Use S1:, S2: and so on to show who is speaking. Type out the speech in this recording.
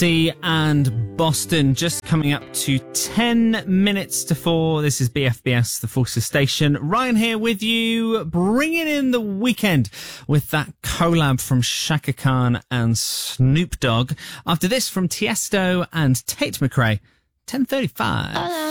S1: And Boston, just coming up to 10 minutes to 4. This is BFBS, the Forces Station. Ryan here with you, bringing in the weekend with that collab from Shaka Khan and Snoop Dogg. After this, from Tiesto and Tate McRae, 10:35.